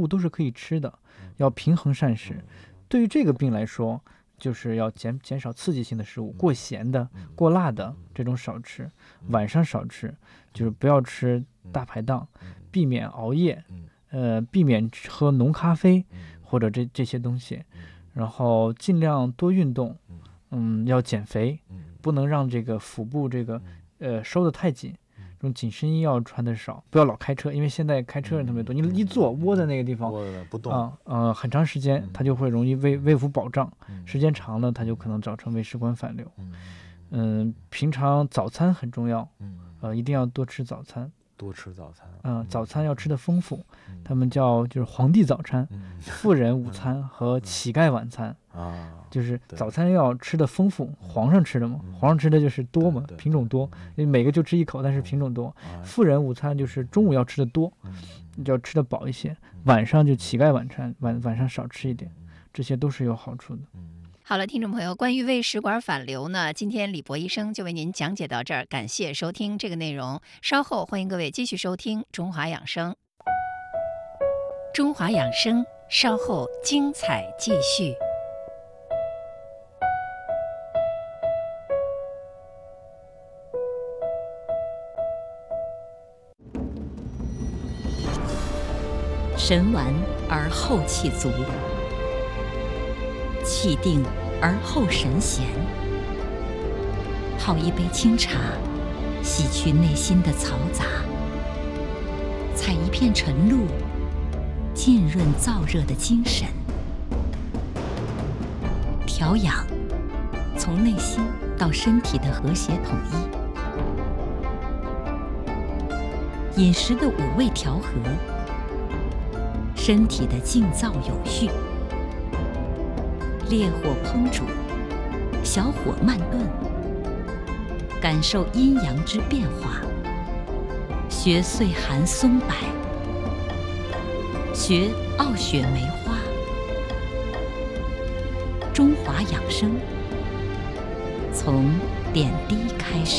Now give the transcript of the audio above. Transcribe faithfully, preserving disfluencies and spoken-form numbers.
物都是可以吃的，要平衡膳食。对于这个病来说，就是要减减少刺激性的食物，过咸的、过辣的这种少吃，晚上少吃，就是不要吃大排档，避免熬夜，呃，避免喝浓咖啡或者这这些东西，然后尽量多运动，嗯，要减肥，不能让这个腹部这个呃收得太紧。这种紧身衣要穿的少，不要老开车，因为现在开车人特别多，你一坐窝在那个地方， 不动啊呃很长时间，它就会容易胃胃腹饱胀，时间长了，它就可能造成胃食管反流。嗯，平常早餐很重要，呃，一定要多吃早餐。 多吃早餐， 嗯、呃，早餐要吃的丰富，他们叫就是皇帝早餐、富人午餐和乞丐晚餐啊， 就是早餐要吃的丰富，皇上吃的嘛，皇上吃的就是多嘛，品种多，因为每个就吃一口，但是品种多。富人午餐就是中午要吃的多，就要吃的饱一些，晚上就乞丐晚餐，晚晚上少吃一点，这些都是有好处的。 好了，听众朋友，关于胃食管反流呢，今天李博医生就为您讲解到这儿，感谢收听这个内容。稍后欢迎各位继续收听中华养生。中华养生稍后精彩继续。 神完而后气足，气定而后神闲。泡一杯清茶，洗去内心的嘈杂；采一片晨露，浸润燥热的精神。调养，从内心到身体的和谐统一。饮食的五味调和，身体的静躁有序。烈火烹煮，小火慢炖，感受阴阳之变化。学岁寒松柏，学傲雪梅花。中华养生，从点滴开始。